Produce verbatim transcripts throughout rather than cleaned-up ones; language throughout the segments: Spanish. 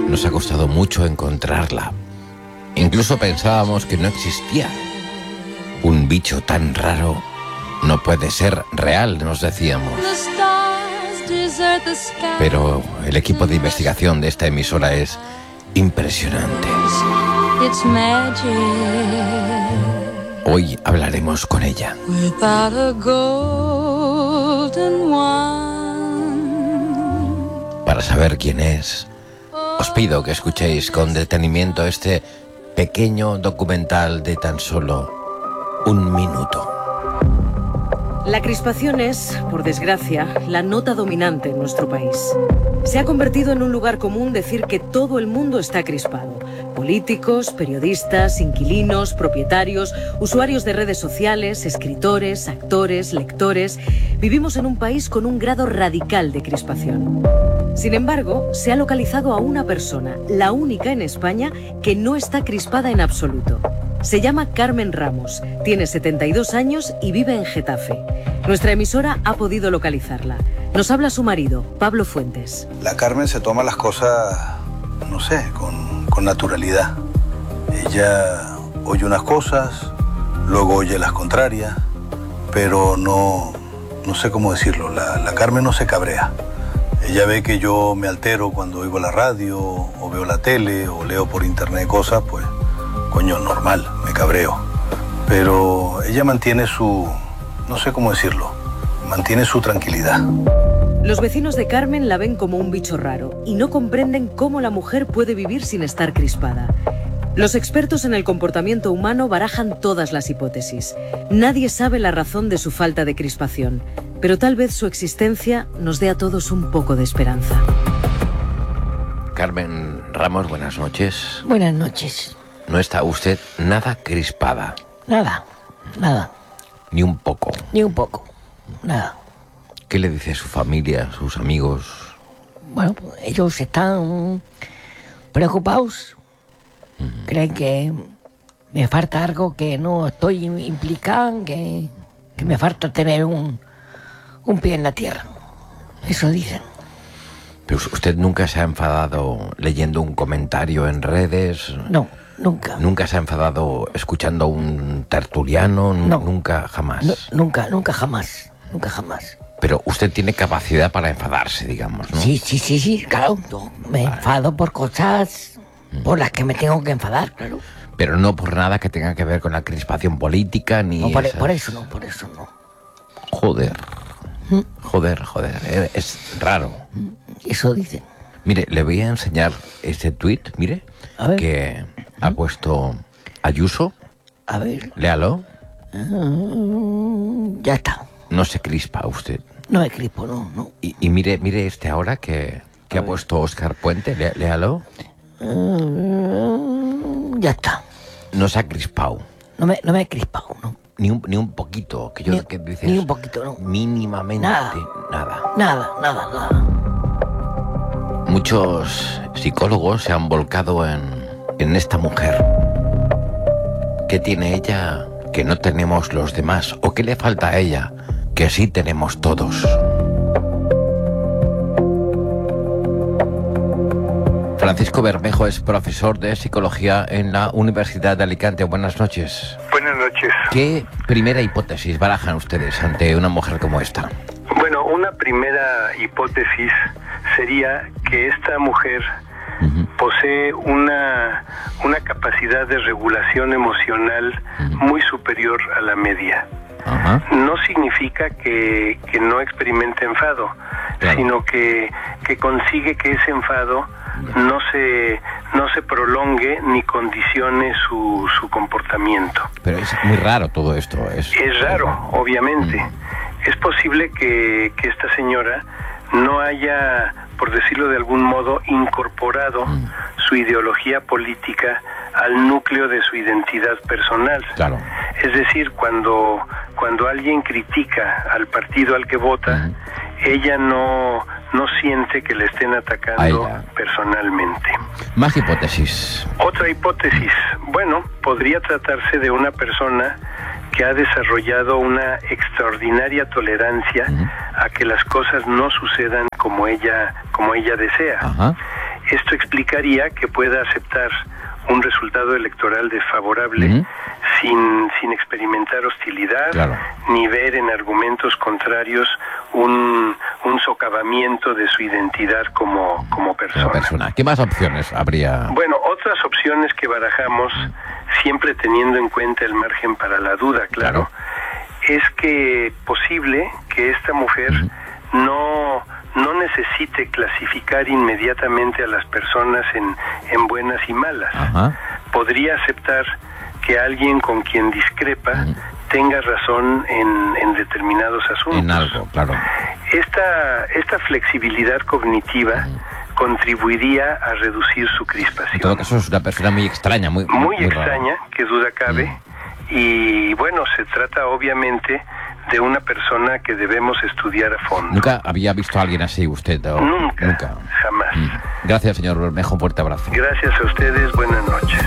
Nos ha costado mucho encontrarla. Incluso pensábamos que no existía. Un bicho tan raro no puede ser real, nos decíamos. Pero el equipo de investigación de esta emisora es impresionante. Hoy hablaremos con ella. Para saber quién es, os pido que escuchéis con detenimiento este pequeño documental de tan solo un minuto. La crispación es, por desgracia, la nota dominante en nuestro país. Se ha convertido en un lugar común decir que todo el mundo está crispado. Políticos, periodistas, inquilinos, propietarios, usuarios de redes sociales, escritores, actores, lectores. Vivimos en un país con un grado radical de crispación. Sin embargo, se ha localizado a una persona, la única en España, que no está crispada en absoluto. Se llama Carmen Ramos, tiene setenta y dos años y vive en Getafe. Nuestra emisora ha podido localizarla. Nos habla su marido, Pablo Fuentes. La Carmen se toma las cosas, no sé, con, con naturalidad. Ella oye unas cosas, luego oye las contrarias, pero no, no sé cómo decirlo. La, la Carmen no se cabrea. Ella ve que yo me altero cuando oigo la radio, o veo la tele, o leo por internet cosas, pues, coño, normal, me cabreo. Pero ella mantiene su, no sé cómo decirlo, mantiene su tranquilidad. Los vecinos de Carmen la ven como un bicho raro y no comprenden cómo la mujer puede vivir sin estar crispada. Los expertos en el comportamiento humano barajan todas las hipótesis. Nadie sabe la razón de su falta de crispación, pero tal vez su existencia nos dé a todos un poco de esperanza. Carmen Ramos, buenas noches. Buenas noches. No está usted nada crispada. Nada, nada. Ni un poco. Ni un poco, nada. ¿Qué le dice a su familia, a sus amigos? Bueno, ellos están preocupados. Uh-huh. Creen que me falta algo, que no estoy implicado, que, que me falta tener un, un pie en la tierra. Eso dicen. ¿Pero usted nunca se ha enfadado leyendo un comentario en redes? No, nunca. ¿Nunca se ha enfadado escuchando a un tertuliano? No. Nunca, jamás. No, nunca, nunca, jamás. Nunca, jamás. Pero usted tiene capacidad para enfadarse, digamos, ¿no? Sí, sí, sí, sí, claro. No, me vale. enfado por cosas por las que me tengo que enfadar, claro. Pero no por nada que tenga que ver con la crispación política ni... No, por, esas... por eso no, por eso no. Joder. ¿Mm? Joder, joder. Es raro. Eso dicen. Mire, le voy a enseñar este tuit, mire, a ver. que ¿Mm? ha puesto Ayuso. A ver. Léalo. Uh, ya está. No se crispa usted. No me crispo, no, no. Y, y mire, mire este ahora que, que ha puesto Óscar Puente, Lé, léalo. Uh, ya está. No se ha crispado. No me, no me he crispado, no. Ni un, ni un poquito, que yo ni, que dices. Ni un poquito, no. Mínimamente. Nada. Nada. Nada, nada, nada. Muchos psicólogos se han volcado en, en esta mujer. ¿Qué tiene ella que no tenemos los demás? ¿O qué le falta a ella que sí tenemos todos? Francisco Bermejo es profesor de psicología en la Universidad de Alicante. Buenas noches. Buenas noches. ¿Qué primera hipótesis barajan ustedes ante una mujer como esta? Bueno, una primera hipótesis sería que esta mujer uh-huh. posee una, una capacidad de regulación emocional uh-huh. muy superior a la media. Uh-huh. No significa que, que no experimente enfado, claro. sino que, que consigue que ese enfado no se no se prolongue ni condicione su, su comportamiento. Pero es muy raro todo esto. Es, es raro, obviamente. Mm. Es posible que, que esta señora no haya, por decirlo de algún modo, incorporado mm. su ideología política al núcleo de su identidad personal. Claro. Es decir, cuando, cuando alguien critica al partido al que vota, mm. ella no... no siente que le estén atacando personalmente. Más hipótesis. Otra hipótesis. Bueno, podría tratarse de una persona que ha desarrollado una extraordinaria tolerancia uh-huh. a que las cosas no sucedan como ella, como ella desea. Uh-huh. esto explicaría que pueda aceptar un resultado electoral desfavorable uh-huh. sin, sin experimentar hostilidad, claro. ni ver en argumentos contrarios un, un socavamiento de su identidad como, como persona. Como persona. ¿Qué más opciones habría? Bueno, otras opciones que barajamos, uh-huh. siempre teniendo en cuenta el margen para la duda, claro, claro. es que posible que esta mujer uh-huh. no... no necesite clasificar inmediatamente a las personas en, en buenas y malas. Ajá. Podría aceptar que alguien con quien discrepa uh-huh. tenga razón en, en determinados asuntos. En algo, claro. Esta, esta flexibilidad cognitiva uh-huh. contribuiría a reducir su crispación. En todo caso es una persona muy extraña, muy, muy, muy rara. extraña, que duda cabe. Uh-huh. Y bueno, se trata obviamente de una persona que debemos estudiar a fondo. ¿Nunca había visto a alguien así usted? O... Nunca, Nunca, jamás. Mm. Gracias, señor Bermejo, un fuerte abrazo. Gracias a ustedes, buenas noches.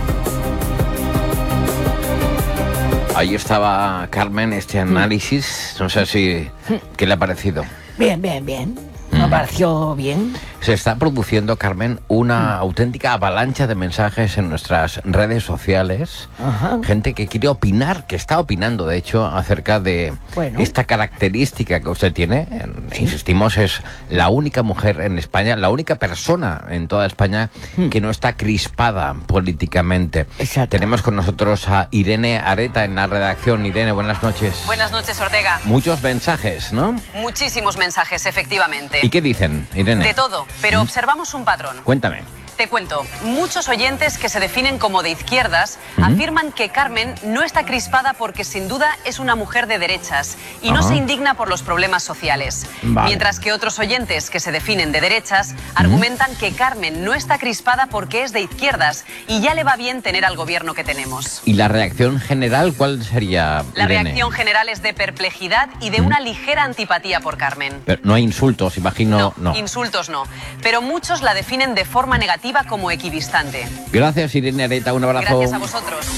Ahí estaba Carmen, este análisis, no sé si... ¿Qué le ha parecido? Bien, bien, bien. Me pareció bien. Se está produciendo, Carmen, una mm. auténtica avalancha de mensajes en nuestras redes sociales. Ajá. Gente que quiere opinar, que está opinando, de hecho, acerca de bueno. esta característica que usted tiene. Sí. Insistimos, es la única mujer en España, la única persona en toda España mm. que no está crispada políticamente. Exacto. Tenemos con nosotros a Irene Areta en la redacción. Irene, buenas noches. Buenas noches, Ortega. Muchos mensajes, ¿no? Muchísimos mensajes, efectivamente. ¿Y qué dicen, Irene? De todo, pero ¿Mm? observamos un patrón. Cuéntame. Te cuento, muchos oyentes que se definen como de izquierdas uh-huh. afirman que Carmen no está crispada porque sin duda es una mujer de derechas y uh-huh. no se indigna por los problemas sociales. Vale. Mientras que otros oyentes que se definen de derechas uh-huh. argumentan que Carmen no está crispada porque es de izquierdas y ya le va bien tener al gobierno que tenemos. ¿Y la reacción general cuál sería, La Irene? reacción general es de perplejidad y de uh-huh. una ligera antipatía por Carmen. Pero no hay insultos, imagino. No, no, insultos no. Pero muchos la definen de forma negativa como equidistante. Gracias, Irene Areta, un abrazo. Gracias a vosotros.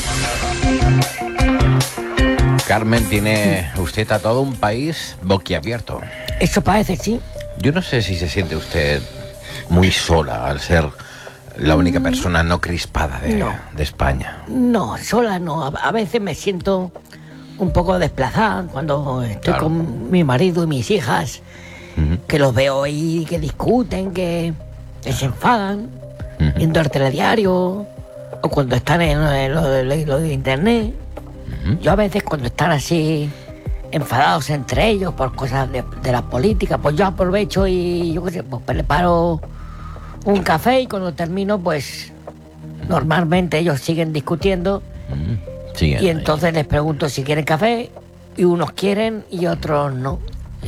Carmen, tiene usted a todo un país boquiabierto. Eso parece, sí. Yo no sé si se siente usted muy sola al ser la única persona no crispada de, no. de España. No, sola no. A, a veces me siento un poco desplazada cuando estoy claro. con mi marido y mis hijas, uh-huh. que los veo ahí, que discuten, que, que se enfadan. Uh-huh. Viendo el telediario o cuando están en, en lo, de, lo de internet. Uh-huh. Yo a veces cuando están así enfadados entre ellos por cosas de, de la política, pues yo aprovecho y yo qué sé, pues preparo un café y cuando termino pues normalmente ellos siguen discutiendo uh-huh. sí, y entonces les pregunto si quieren café y unos quieren y otros no.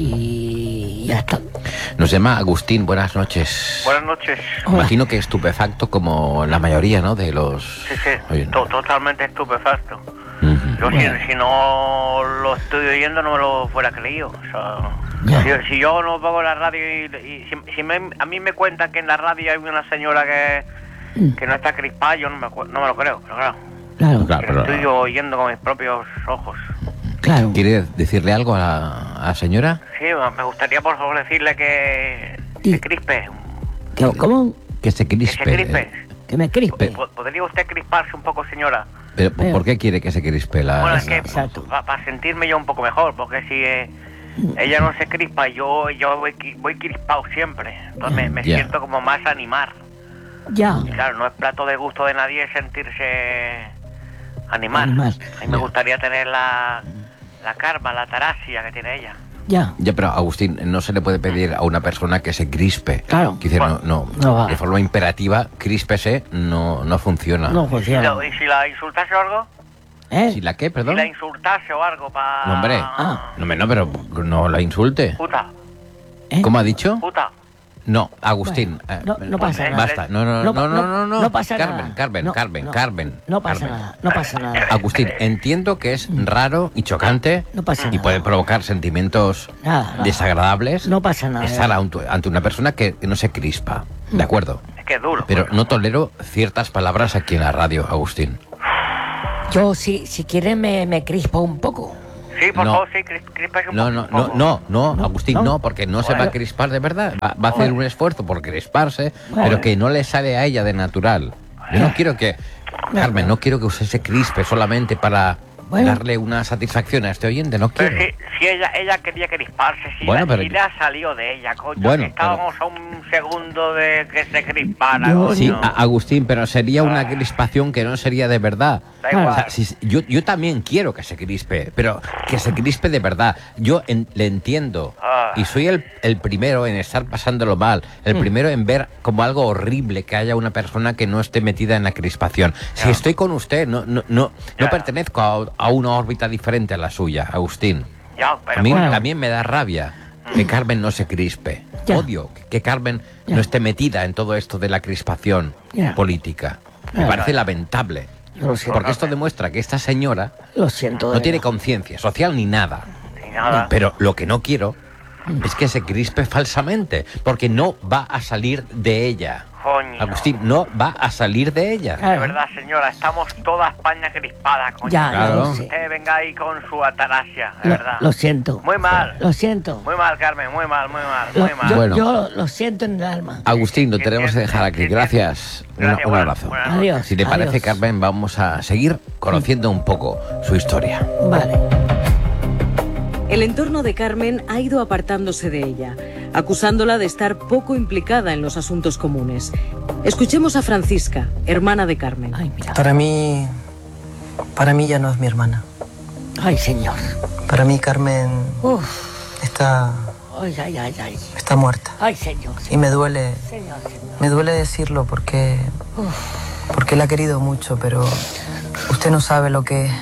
Y ya está. Nos llama Agustín, buenas noches. Buenas noches. Imagino que estupefacto como la mayoría, ¿no? De los... Sí, sí, Oye, to- totalmente estupefacto. Uh-huh. Yo bueno. si, si no lo estoy oyendo no me lo fuera creído. O sea, yeah. si, si yo no pongo la radio y, y si, si me, a mí me cuentan que en la radio hay una señora que, mm. que no está crispada, yo no me, no me lo creo, pero claro. Claro, claro Lo pero... estoy oyendo con mis propios ojos. Claro. ¿Quiere decirle algo a la, a la señora? Sí, me gustaría por favor decirle que Sí. se crispe. ¿Qué, ¿Cómo? Que se crispe. Que se crispe. Que me crispe. ¿Pod- ¿Podría usted crisparse un poco, señora? Pero, ¿por Pero- qué quiere que se crispe la...? Bueno, es que Exacto. para sentirme yo un poco mejor, porque si eh, ella no se crispa, yo yo voy, qui- voy crispado siempre. Entonces me, me Ya. siento como más animar. Ya. Y claro, no es plato de gusto de nadie sentirse animar. Animar. A mí me Ya. gustaría tener la, la karma, la tarasia que tiene ella. Ya. Ya, pero Agustín, no se le puede pedir a una persona que se crispe. Claro. Que dice, Bueno, no, no, no va. de forma imperativa, críspese, no, no funciona. No ¿Y, funciona. lo- y si la insultase o algo? ¿Eh? ¿Si la qué, Si perdón? la insultase o algo para... No, hombre. Ah. No, me- no, pero no la insulte. Puta, ¿Eh? ¿Cómo ha dicho? puta. No, Agustín. Bueno, eh, no- no pasa nada. Basta. No, no, no, No, no, no, no, no. no pasa Carmen, nada. Carmen, No, Carmen, no. Carmen. No pasa Carmen. nada, no pasa nada. Agustín, entiendo que es raro y chocante No pasa y nada. puede provocar sentimientos Nada, nada. desagradables. No pasa nada. Estar ante ante una persona que no se crispa. De acuerdo. Es que es duro. Pero no tolero ciertas palabras aquí en la radio, Agustín. Yo, si, si quieren, me, me crispo un poco. Sí, por no. favor, sí, cris- crispes un No, no, no, poco. no, no, No, Agustín, no. no, porque no se va a crispar de verdad. Va, va a hacer un esfuerzo por crisparse, Bueno. pero que no le sale a ella de natural. Yo no quiero que, Carmen, no quiero que usted se crispe solamente para Bueno. darle una satisfacción a este oyente, no Pero quiero. si, si ella ella quería crisparse, si, Bueno, la, pero si yo- le ha salido de ella, coño, Bueno, que estábamos a un segundo de que se crispara, Yo- coño. Sí, a- Agustín, pero sería una crispación que no sería de verdad. Da igual. O sea, si- yo, yo también quiero que se crispe, pero que se crispe de verdad. Yo en- le entiendo Ah. y soy el, el primero en estar pasándolo mal, el primero en ver como algo horrible que haya una persona que no esté metida en la crispación. Si Ya. estoy con usted, no, no, no, no Ya. pertenezco a, a una órbita diferente a la suya, Agustín. Ya, pero A mí Bueno. también me da rabia que Carmen no se crispe. Ya. Odio que- que Carmen Ya. no esté metida en todo esto de la crispación Ya. política. Me Ya. parece lamentable. Yo lo siento. Porque esto demuestra que esta señora Lo siento. no de tiene verdad. conciencia social ni nada. ni nada. Pero lo que no quiero es que se crispe falsamente, porque no va a salir de ella. Coño. Agustín, no va a salir de ella. De Claro. verdad, señora, estamos toda España crispada, coño. Ya, ya Claro. lo sé. Usted venga ahí con su ataraxia, de Lo, verdad. lo siento. Muy mal. Lo siento. Muy mal, Carmen, muy mal, muy mal, Lo- muy mal. yo, Bueno. yo lo siento en el alma. Agustín, lo tenemos que dejar aquí. Gracias. Un, Gracias, un bueno, abrazo. buenas noches. Adiós. Si te parece, adiós. Carmen, vamos a seguir conociendo un poco su historia. Vale. El entorno de Carmen ha ido apartándose de ella, acusándola de estar poco implicada en los asuntos comunes. Escuchemos a Francisca, hermana de Carmen. Ay, mira. Para mí, para mí ya no es mi hermana. Ay, señor. Para mí Carmen Uf. está, Ay, ay, ay, ay. está muerta. Ay, señor. Y me duele, Señor, señor. me duele decirlo porque, porque la he querido mucho, pero usted no sabe lo que es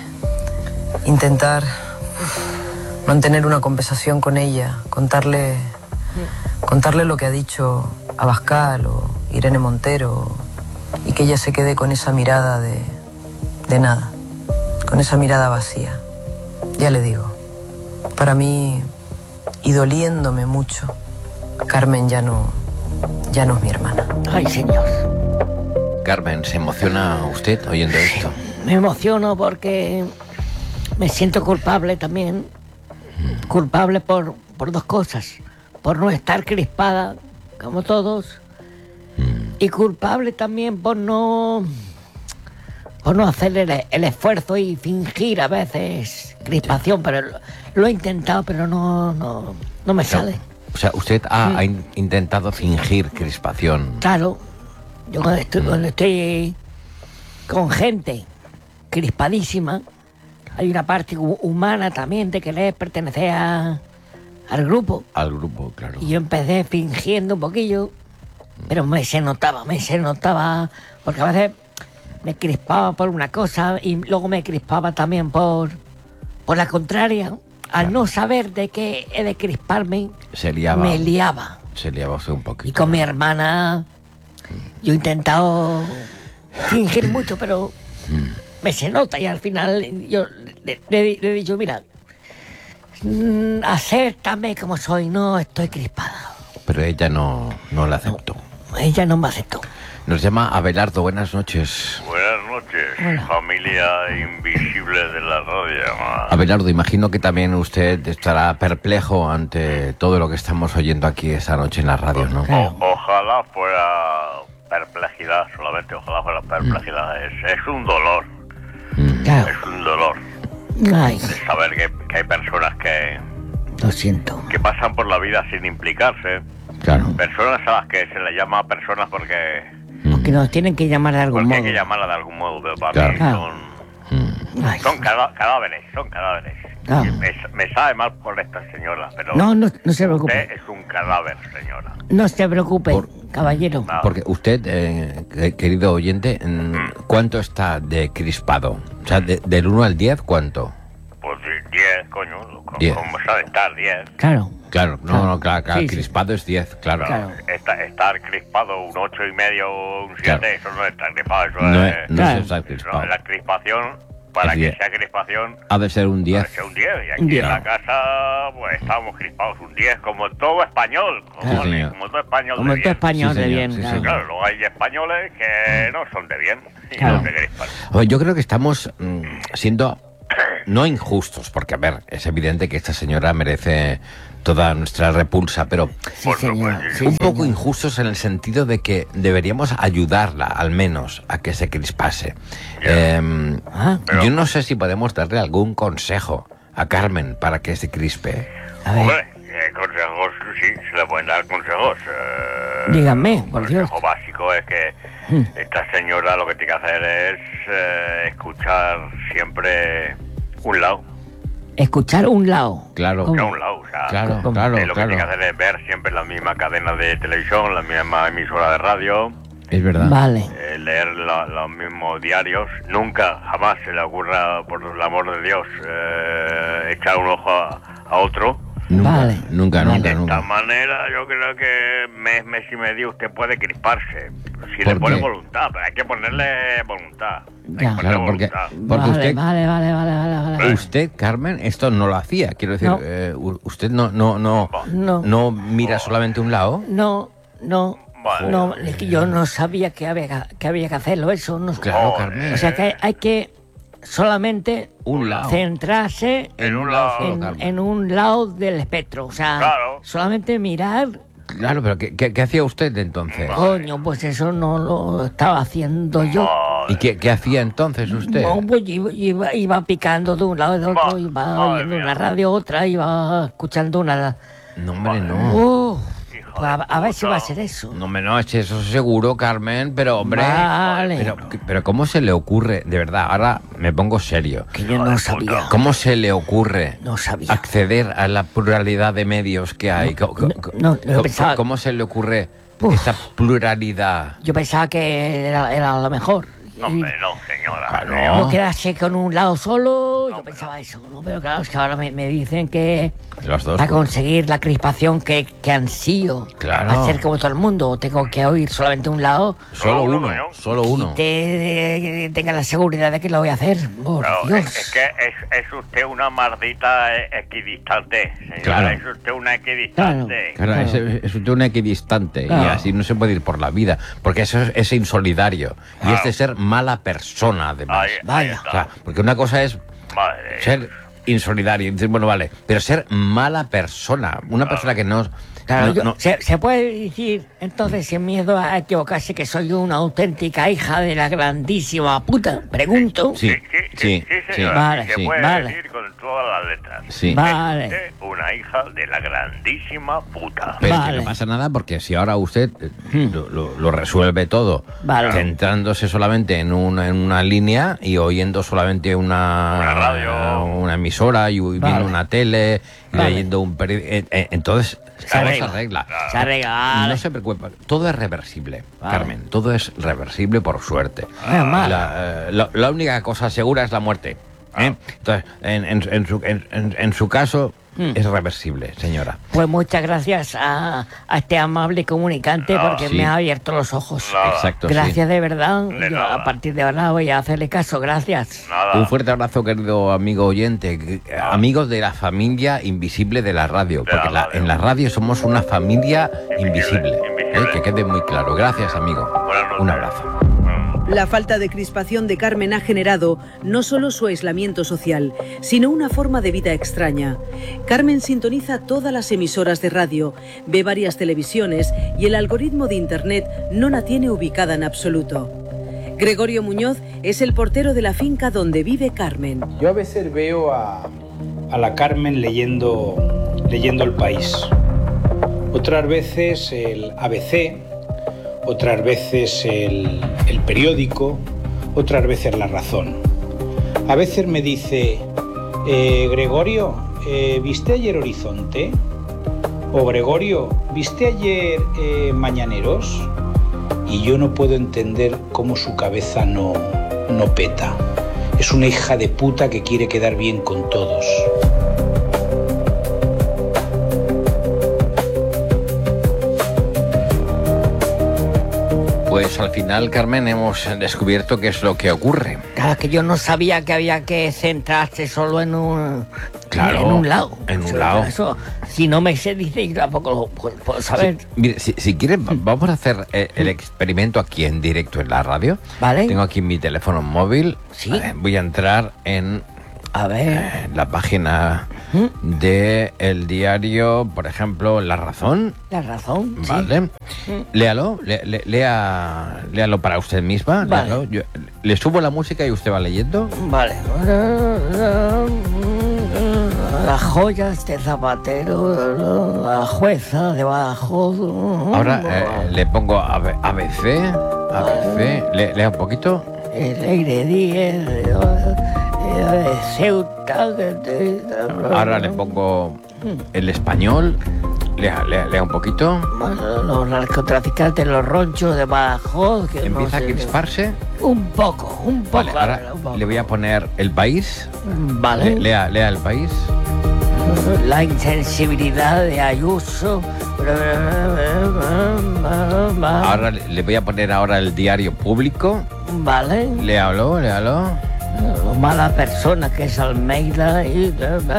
intentar mantener una conversación con ella, contarle, contarle lo que ha dicho Abascal o Irene Montero y que ella se quede con esa mirada de, de nada, con esa mirada vacía. Ya le digo, para mí, y doliéndome mucho, Carmen ya no, ya no es mi hermana. Ay, señor. Carmen, ¿se emociona usted oyendo esto? Me emociono porque me siento culpable también. Culpable por, por dos cosas. Por no estar crispada, como todos. Y culpable también por no... Por no hacer el, el esfuerzo y fingir a veces crispación. Pero lo, lo he intentado, pero no, no, no me sale. O sea, usted ha, ha in- intentado fingir crispación. Claro, yo cuando estoy, cuando estoy con gente crispadísima, hay una parte hu- humana también de querer pertenecer a- al grupo. Al grupo, claro. Y yo empecé fingiendo un poquillo, pero me se notaba, me se notaba, porque a veces me crispaba por una cosa y luego me crispaba también por, por la contraria. Al no saber de qué he de crisparme, Se liaba. me liaba. Se liaba usted un poquito. Y con mi hermana, yo he intentado fingir mucho, pero me se nota y al final yo le, le- le he dicho, mira, mm, acéptame como soy, no estoy crispada. Pero ella no, no la aceptó. Ella no me aceptó. Nos llama Abelardo, buenas noches. Buenas noches, Hola. familia invisible de la radio. Abelardo, imagino que también usted estará perplejo ante todo lo que estamos oyendo aquí esta noche en la radio, ¿no? Claro. O- ojalá fuera perplejidad, solamente ojalá fuera perplejidad. Es, es un dolor, Claro. es un dolor Ay, de saber que, que hay personas que, lo siento. que pasan por la vida sin implicarse. Claro. Personas a las que se les llama personas porque, Que nos tienen que llamar de algún porque hay modo. que llamarlas de algún modo, pero para Claro. mí Claro. son, Ay, son cada- cadáveres, son cadáveres. Ah. Y Me, me sabe mal por esta señora, pero no, no, no se usted preocupe. es un cadáver, señora. No se preocupe, Por- caballero. Ah. Porque usted, eh, que- querido oyente, mm, ¿cuánto está de crispado? O sea, de- del uno al diez, ¿cuánto? Pues diez, coño, como Diez. sabe estar, diez. Claro. Claro, no, no, claro, claro, Sí, sí. crispado es diez, claro. Claro. Esta- estar crispado un ocho y medio o un siete, Claro. eso no es estar crispado, eso No es... es, no Claro. es estar no, crispado. la crispación, para Es que diez. sea crispación, Ha de ser un debe diez. ser un diez. Y aquí Un diez. en la casa, pues estamos crispados un diez, como todo español. Como, Sí, señor. como todo español Como de todo bien. español Sí, de señor, bien. sí, claro. señor. Claro, luego hay españoles que no son de bien y Claro. no se crispan. Oye, yo creo que estamos mm, siendo no injustos, porque, a ver, es evidente que esta señora merece toda nuestra repulsa, pero Sí, señor. Sí, un señor. poco injustos en el sentido de que deberíamos ayudarla, al menos, a que se crispase. Eh, Ah, Pero- yo no sé si podemos darle algún consejo a Carmen para que se crispe. a ver, Hombre, eh, consejos, sí, se le pueden dar consejos. Eh, díganme, por un Dios. consejo básico es que Hmm. esta señora lo que tiene que hacer es eh, escuchar siempre un lado. Escuchar un lado. Claro. ¿Cómo? Que a un lado, o sea, Claro, ¿Cómo? claro, eh, lo que claro. tiene que hacer es ver siempre la misma cadena de televisión, la misma emisora de radio, Es verdad. Vale. eh, leer la- los mismos diarios. Nunca, jamás se le ocurra, por el amor de Dios, eh, echar un ojo a, a otro. Nunca, Vale. nunca, Vale. nunca, De esta nunca. manera yo creo que mes, mes y medio usted puede crisparse. Si ¿Por le pone qué? voluntad, pero hay que ponerle voluntad. Hay Ya. que ponerle Claro, porque, voluntad. porque vale, usted, vale, vale, vale, vale, vale. usted, Carmen, esto no lo hacía. Quiero decir, No. eh, u- usted no, no, no, No. no mira solamente un lado. No, no, Vale. no, es que yo no sabía que había, que había que hacerlo, eso. No, Claro, Joder. Carmen. o sea que hay, hay que solamente Un lado. centrarse En un lado. solo, en, Carmen. en un lado del espectro. O sea, Claro. solamente mirar. Claro, pero ¿qué, qué, qué hacía usted entonces? Coño, pues eso no lo estaba haciendo yo. ¿Y qué, qué hacía entonces usted? No, pues iba, iba, iba picando de un lado y de otro, Ma- iba madre oyendo mía. una radio, otra, iba escuchando una... No, hombre, no. Uh, Hijo pues a, de a ver si puta. va a ser eso. No, me no, es eso seguro, Carmen, pero hombre. Vale. Pero, pero ¿cómo se le ocurre? De verdad, ahora me pongo serio. Que yo no sabía. ¿Cómo se le ocurre No sabía. acceder a la pluralidad de medios que hay? Co- co- co- no, yo co- pensaba- ¿Cómo se le ocurre Uf. esa pluralidad? Yo pensaba que era, era lo mejor. Hombre, no, señora. Ah, no. No quedarse con un lado solo, yo pensaba eso, ¿no? Pero claro, es que ahora me, me dicen que Los dos. para conseguir la crispación que, que ansío, Claro. hacer como todo el mundo, tengo que oír solamente un lado Solo Solo uno, uno, ¿no? solo uno. y te, eh, tenga la seguridad de que lo voy a hacer. Por Pero Dios. es, es que es, es usted una maldita eh, equidistante, señora. Claro. Es usted una equidistante. Claro, Claro. Es, es usted un equidistante y Claro. así no se puede ir por la vida, porque eso es, es insolidario y Claro. es de ser mala persona además. Ahí- ahí Vaya. está. O sea, porque una cosa es Madre. ser insolidario, y dices, bueno, vale, pero ser mala persona, una persona que no... Claro, no- yo- no- se, se puede decir entonces sin miedo a equivocarse que soy una auténtica hija de la grandísima puta. Pregunto. Sí, Sí, sí, sí, sí, sí, señora. Vale, se sí, puede vale. decir con todas las letras. sí. Vale. Es usted una hija de la grandísima puta. Pero es que Vale. no pasa nada porque si ahora usted eh, lo, lo- lo resuelve todo, Vale. centrándose solamente en una, en una línea y oyendo solamente una, Una radio. una emisora y viendo Vale. una tele y Vale. leyendo un periódico, entonces Se todo se arregla. arregla. Se arregla, vale. No se preocupe, todo es reversible, Vale. Carmen, todo es reversible por suerte. Menos mal. La, eh, la- la única cosa segura es la muerte. ¿eh? Entonces, en, en- en su, en- en- en su caso, Hmm. es reversible, señora. Pues muchas gracias a, a este amable comunicante No, porque sí. me ha abierto los ojos. Nada. Exacto, sí. Gracias de verdad. De Yo nada. a partir de ahora voy a hacerle caso. Gracias. Nada. Un fuerte abrazo, querido amigo oyente, que- amigos de la familia invisible de la radio, De porque la la- radio. en la radio somos una familia Invisible, invisible, invisible. ¿eh? Que quede muy claro. Gracias, amigo. Buenas noches. Un abrazo. La falta de crispación de Carmen ha generado no solo su aislamiento social, sino una forma de vida extraña. Carmen sintoniza todas las emisoras de radio, ve varias televisiones y el algoritmo de Internet no la tiene ubicada en absoluto. Gregorio Muñoz es el portero de la finca donde vive Carmen. Yo a veces veo a, a la Carmen leyendo, leyendo El País. Otras veces el A B C, otras veces el, el periódico, otras veces La Razón. A veces me dice, eh, Gregorio, eh, ¿viste ayer Horizonte? O Gregorio, ¿viste ayer eh, Mañaneros? Y yo no puedo entender cómo su cabeza no, no peta. Es una hija de puta que quiere quedar bien con todos. Pues al final, Carmen, hemos descubierto qué es lo que ocurre. Claro, que yo no sabía que había que centrarse solo en un, Claro, en un lado. en un Eso- lado. Eso, si no me se dice, yo tampoco lo puedo, puedo saber. Sí, mire, si, si quieren, va- vamos a hacer eh, el experimento aquí en directo en la radio. Vale. Tengo aquí mi teléfono móvil. Sí. Eh, voy a entrar en A ver. Eh, la página ¿Mm? de el diario, por ejemplo, La Razón. La Razón, Vale. Sí. Léalo, le, le, lea, léalo para usted misma. Vale. Léalo. Yo, le subo la música y usted va leyendo. Vale. Las joyas de Zapatero, la jueza debajo. Ahora eh, le pongo A B C. A B C. Le, lea un poquito. El aire diez de Ceuta. Ahora le pongo El Español. Lea, lea, lea un poquito. Los narcotraficantes, los ronchos de Badajoz. Que Empieza no sé, a crisparse. Un poco, un poco. Vale, ahora un poco. le voy a poner El País. Vale. Le, lea, lea El País. La insensibilidad de Ayuso. Ahora le voy a poner ahora El Diario Público. Vale. Léalo, léalo. Lo mala persona que es Almeida y...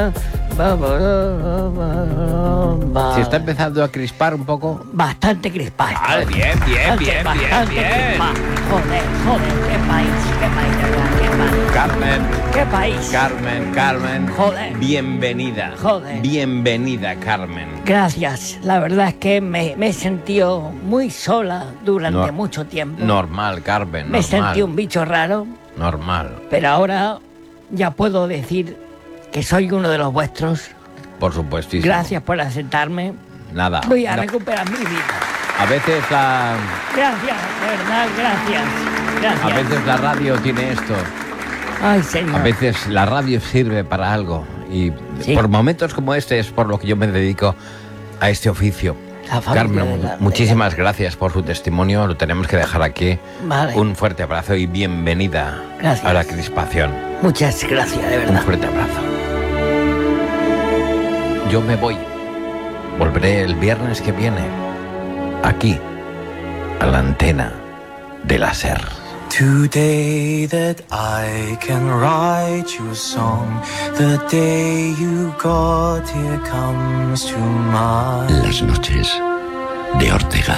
Se está empezando a crispar un poco. Bastante crispado. Ah, bien, bien, Bastante, bien, bastante bien, bien. crispado. Joder, joder, qué país, qué país, de verdad, qué país. Carmen. Qué país. Carmen, Carmen. Joder. Bienvenida. Joder. Bienvenida, Carmen. Gracias. La verdad es que me, me he sentido muy sola durante Nor- mucho tiempo. Normal, Carmen, Me normal. sentí un bicho raro, Normal, pero ahora ya puedo decir que soy uno de los vuestros. por supuestísimo. Gracias por aceptarme. Nada. Voy a no. recuperar mi vida. A veces la... Gracias, de verdad, gracias. Gracias. A veces la radio tiene esto. Ay, señor. A veces la radio sirve para algo. Y Sí. por momentos como este es por lo que yo me dedico a este oficio. La familia Carmen, de la- de muchísimas gracias por su testimonio. Lo tenemos que dejar aquí. Vale. Un fuerte abrazo y bienvenida Gracias. a la crispación. Muchas gracias, de Un verdad. fuerte abrazo. Yo me voy. Volveré el viernes que viene. Aquí, a la antena de la SER. Today that I can write you a song, the day you got here comes to mind. Las noches de Ortega.